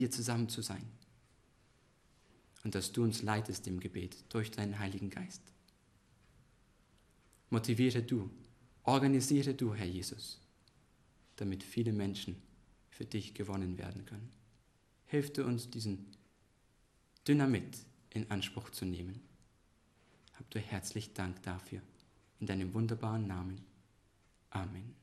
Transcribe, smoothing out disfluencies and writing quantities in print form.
hier zusammen zu sein. Und dass du uns leitest im Gebet durch deinen Heiligen Geist. Motiviere du, organisiere du, Herr Jesus, damit viele Menschen für dich gewonnen werden können. Hilf du uns, diesen Dynamit in Anspruch zu nehmen. Hab du herzlich Dank dafür. In deinem wunderbaren Namen. Amen.